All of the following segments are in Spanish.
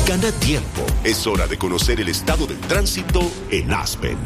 Gana tiempo. Es hora de conocer el estado del tránsito en Aspen.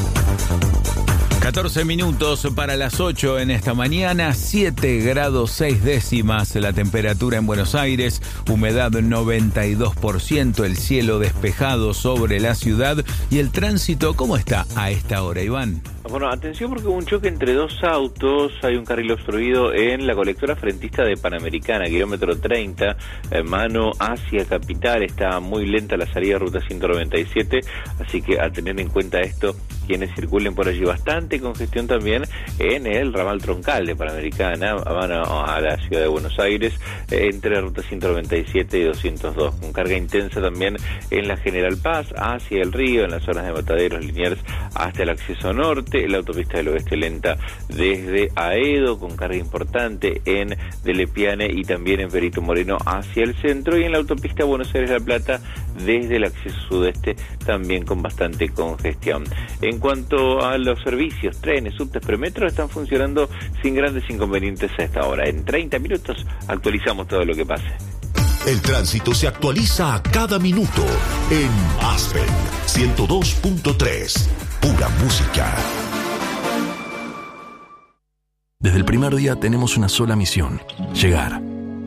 14 minutos para las 8 en esta mañana, 7 grados 6 décimas la temperatura en Buenos Aires, humedad 92%, el cielo despejado sobre la ciudad y el tránsito, ¿cómo está a esta hora, Iván? Bueno, atención porque hubo un choque entre dos autos, hay un carril obstruido en la colectora frentista de Panamericana, kilómetro 30, mano hacia Capital, está muy lenta la salida de ruta 197, así que a tener en cuenta esto, quienes circulen por allí, bastante congestión también en el ramal troncal de Panamericana, van a la ciudad de Buenos Aires, entre la ruta 197 y 202, con carga intensa también en la General Paz, hacia el río, en las zonas de Mataderos, Liniers, hasta el acceso norte, la autopista del oeste lenta desde Aedo, con carga importante en Delepiane y también en Perito Moreno hacia el centro, y en la autopista Buenos Aires-La Plata desde el acceso sudeste también con bastante congestión. En cuanto a los servicios, trenes, subtes, premetro están funcionando sin grandes inconvenientes a esta hora. En 30 minutos actualizamos todo lo que pase. El tránsito se actualiza a cada minuto en Aspen 102.3. Pura música. Desde el primer día tenemos una sola misión: llegar.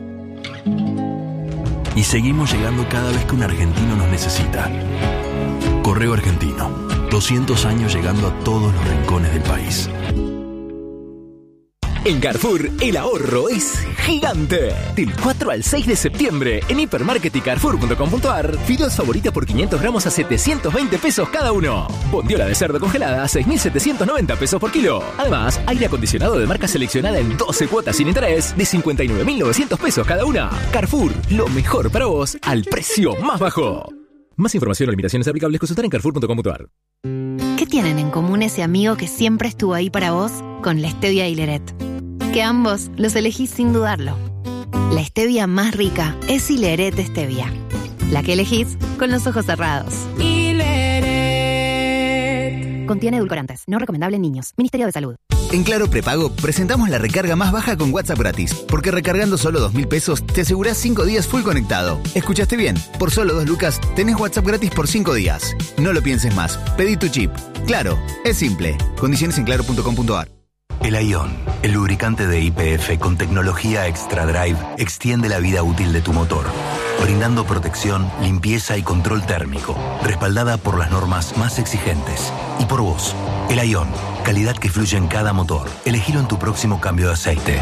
Y seguimos llegando cada vez que un argentino nos necesita. Correo Argentino, 200 años llegando a todos los rincones del país. En Carrefour, el ahorro es gigante. Del 4 al 6 de septiembre, en Hipermarket y Carrefour.com.ar, fideos Favorita por 500 gramos a 720 pesos cada uno. Bondiola de cerdo congelada a 6.790 pesos por kilo. Además, aire acondicionado de marca seleccionada en 12 cuotas sin interés de 59.900 pesos cada una. Carrefour, lo mejor para vos al precio más bajo. Más información o limitaciones aplicables, consultar en Carrefour.com.ar. ¿Qué tienen en común ese amigo que siempre estuvo ahí para vos con la stevia y Hileret? Que ambos los elegís sin dudarlo. La stevia más rica es Hileret Stevia, la que elegís con los ojos cerrados. Hileret. Contiene edulcorantes, no recomendable en niños. Ministerio de Salud. En Claro Prepago presentamos la recarga más baja con WhatsApp gratis, porque recargando solo 2.000 pesos te asegurás 5 días full conectado. ¿Escuchaste bien? Por solo 2 lucas tenés WhatsApp gratis por 5 días. No lo pienses más, pedí tu chip. Claro, es simple. Condiciones en claro.com.ar. El Ion, el lubricante de YPF con tecnología Extra Drive, extiende la vida útil de tu motor, brindando protección, limpieza y control térmico, respaldada por las normas más exigentes. Y por vos, el Ion, calidad que fluye en cada motor. Elegilo en tu próximo cambio de aceite.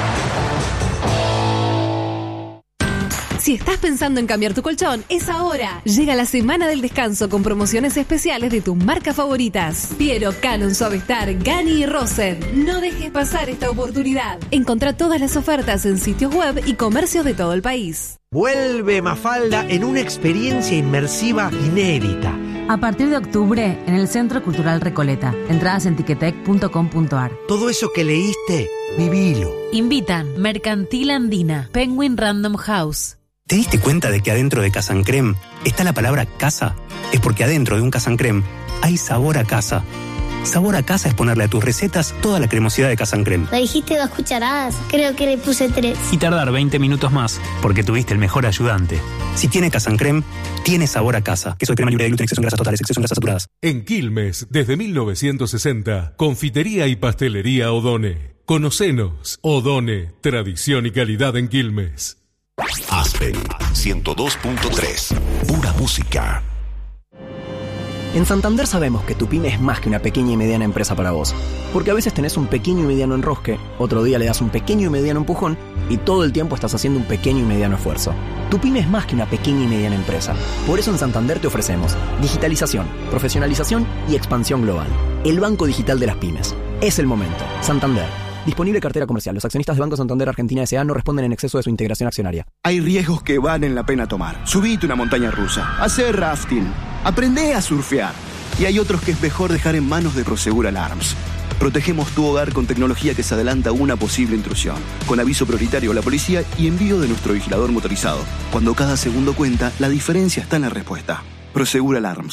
Si estás pensando en cambiar tu colchón, es ahora. Llega la semana del descanso con promociones especiales de tus marcas favoritas. Piero, Canon, Suavestar, Gani y Rosen. No dejes pasar esta oportunidad. Encontrá todas las ofertas en sitios web y comercios de todo el país. Vuelve Mafalda en una experiencia inmersiva inédita. A partir de octubre, en el Centro Cultural Recoleta. Entradas en ticketek.com.ar. Todo eso que leíste, vivilo. Invitan Mercantil Andina, Penguin Random House. ¿Te diste cuenta de que adentro de Casa Creme está la palabra casa? Es porque adentro de un Casa Creme hay sabor a casa. Sabor a casa es ponerle a tus recetas toda la cremosidad de Casa Creme. Le dijiste 2 cucharadas, creo que le puse 3. Y tardar 20 minutos más, porque tuviste el mejor ayudante. Si tiene Casa Creme, tiene sabor a casa. Queso de crema libre de gluten, exceso en grasas totales, exceso en grasas saturadas. En Quilmes, desde 1960, confitería y pastelería Odone. Conocenos. Odone, tradición y calidad en Quilmes. Aspen 102.3. Pura música. En Santander sabemos que tu pyme es más que una pequeña y mediana empresa para vos. Porque a veces tenés un pequeño y mediano enrosque, otro día le das un pequeño y mediano empujón y todo el tiempo estás haciendo un pequeño y mediano esfuerzo. Tu pyme es más que una pequeña y mediana empresa. Por eso en Santander te ofrecemos digitalización, profesionalización y expansión global. El banco digital de las pymes. Es el momento. Santander. Disponible cartera comercial. Los accionistas de Banco Santander Argentina S.A. no responden en exceso de su integración accionaria. Hay riesgos que valen la pena tomar. Subite una montaña rusa, hacer rafting, aprendé a surfear. Y hay otros que es mejor dejar en manos de Prosegur Alarms. Protegemos tu hogar con tecnología que se adelanta a una posible intrusión, con aviso prioritario a la policía y envío de nuestro vigilador motorizado. Cuando cada segundo cuenta, la diferencia está en la respuesta. Prosegur Alarms.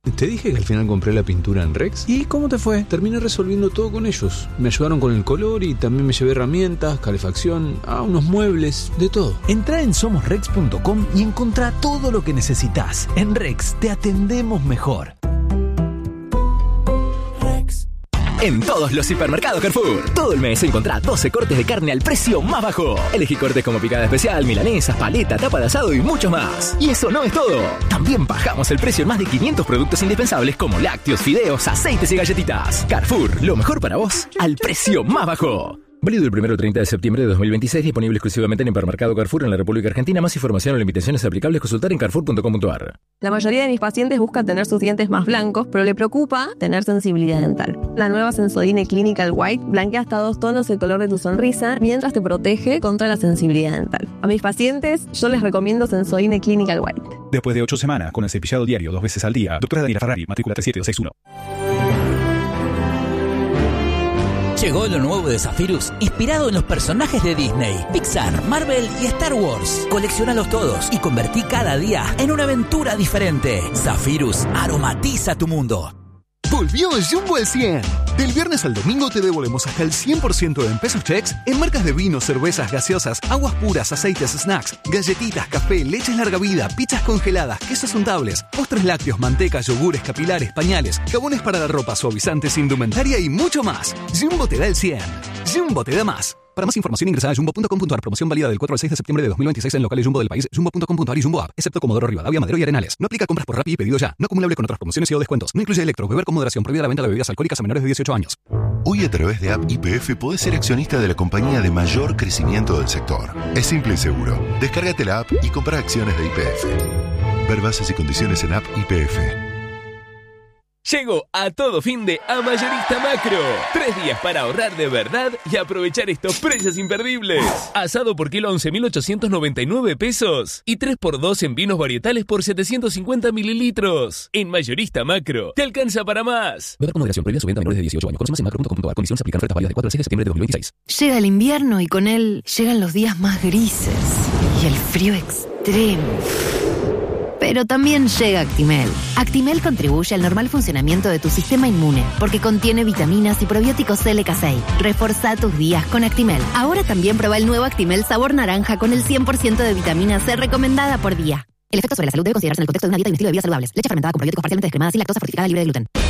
Te dije que al final compré la pintura en Rex. ¿Y cómo te fue? Terminé resolviendo todo con ellos. Me ayudaron con el color y también me llevé herramientas, calefacción, unos muebles, de todo. Entrá en somosrex.com y encontrá todo lo que necesitas. En Rex te atendemos mejor. En todos los hipermercados Carrefour. Todo el mes encontrá 12 cortes de carne al precio más bajo. Elegí cortes como picada especial, milanesas, paleta, tapa de asado y mucho más. Y eso no es todo. También bajamos el precio en más de 500 productos indispensables como lácteos, fideos, aceites y galletitas. Carrefour, lo mejor para vos al precio más bajo. Válido del 1 al 30 de septiembre de 2026, disponible exclusivamente en Hipermercado Carrefour en la República Argentina. Más información o limitaciones aplicables consultar en carrefour.com.ar. La mayoría de mis pacientes buscan tener sus dientes más blancos, pero le preocupa tener sensibilidad dental. La nueva Sensodyne Clinical White blanquea hasta 2 tonos el color de tu sonrisa, mientras te protege contra la sensibilidad dental. A mis pacientes, yo les recomiendo Sensodyne Clinical White. Después de 8 semanas, con el cepillado diario 2 veces al día, doctora Daniela Ferrari, matrícula 37261. Llegó lo nuevo de Zephyrus, inspirado en los personajes de Disney, Pixar, Marvel y Star Wars. Colecciónalos todos y convertí cada día en una aventura diferente. Zephyrus aromatiza tu mundo. Volvió Jumbo al 100. Del viernes al domingo te devolvemos hasta el 100% en pesos checks en marcas de vinos, cervezas, gaseosas, aguas puras, aceites, snacks, galletitas, café, leches larga vida, pizzas congeladas, quesos untables, postres lácteos, manteca, yogures, capilares, pañales, jabones para la ropa, suavizantes, indumentaria y mucho más. Jumbo te da el 100. Jumbo te da más. Para más información ingresa a jumbo.com.ar. Promoción válida del 4 al 6 de septiembre de 2026 en locales Jumbo del país, jumbo.com.ar y Jumbo App, excepto Comodoro Rivadavia, Madero y Arenales. No aplica compras por Rappi y pedido ya. No acumulable con otras promociones y o descuentos. No incluye electro, beber con moderación. Prohibida la venta de bebidas alcohólicas a menores de 18 años. Hoy a través de App YPF podés ser accionista de la compañía de mayor crecimiento del sector. Es simple y seguro. Descárgate la app y compra acciones de YPF. Ver bases y condiciones en App YPF. Llegó a todo fin de a Mayorista Macro. 3 días para ahorrar de verdad y aprovechar estos precios imperdibles. Asado por kilo 11.899 pesos y 3x2 en vinos varietales por 750 mililitros. En Mayorista Macro, te alcanza para más. Beber con moderación, prohibida su venta a menores de 18 años. Conoce más en macro.com.ar. Condiciones aplican. Ofertas válidas de 4 al 6 de septiembre de 2026. Llega el invierno y con él llegan los días más grises y el frío extremo. Pero también llega Actimel. Actimel contribuye al normal funcionamiento de tu sistema inmune porque contiene vitaminas y probióticos LK6. Reforzá tus días con Actimel. Ahora también prueba el nuevo Actimel sabor naranja con el 100% de vitamina C recomendada por día. El efecto sobre la salud debe considerarse en el contexto de una dieta y un estilo de vida saludables. Leche fermentada con probióticos parcialmente descremadas sin lactosa, fortificada, libre de gluten.